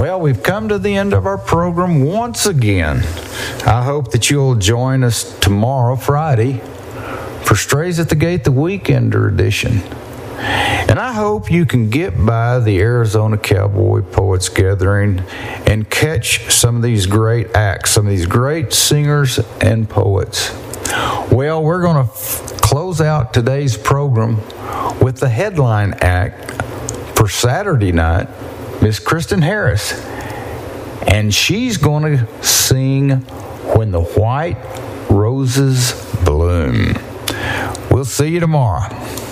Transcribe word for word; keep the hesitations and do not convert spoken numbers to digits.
Well, we've come to the end of our program once again. I hope that you'll join us tomorrow, Friday, for Strays at the Gate, the Weekender edition. And I hope you can get by the Arizona Cowboy Poets Gathering and catch some of these great acts, some of these great singers and poets. Well, we're going to f- close out today's program with the headline act for Saturday night, Miss Kristen Harris. And she's going to sing When the White Roses Bloom. We'll see you tomorrow.